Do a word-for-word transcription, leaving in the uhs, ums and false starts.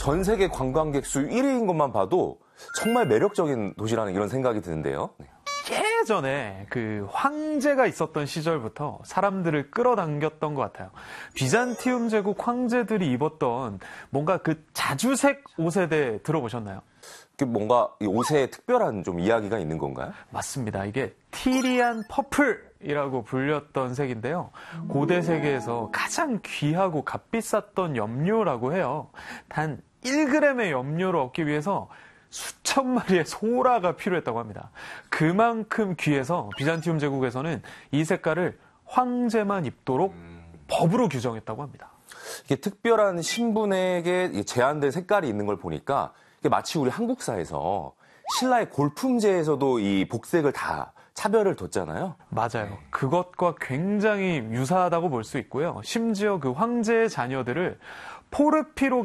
전 세계 관광객 수 일 위인 것만 봐도 정말 매력적인 도시라는 이런 생각이 드는데요. 네. 예전에 그 황제가 있었던 시절부터 사람들을 끌어당겼던 것 같아요. 비잔티움 제국 황제들이 입었던 뭔가 그 자주색 옷에 대해 들어보셨나요? 뭔가 이 옷에 특별한 좀 이야기가 있는 건가요? 맞습니다. 이게 티리안 퍼플이라고 불렸던 색인데요. 고대 세계에서 가장 귀하고 값비쌌던 염료라고 해요. 단 일 그램의 염료를 얻기 위해서 수천 마리의 소라가 필요했다고 합니다. 그만큼 귀해서 비잔티움 제국에서는 이 색깔을 황제만 입도록 음... 법으로 규정했다고 합니다. 이게 특별한 신분에게 제한된 색깔이 있는 걸 보니까 이게 마치 우리 한국사에서 신라의 골품제에서도 이 복색을 다 차별을 뒀잖아요. 맞아요. 그것과 굉장히 유사하다고 볼 수 있고요. 심지어 그 황제의 자녀들을 포르피로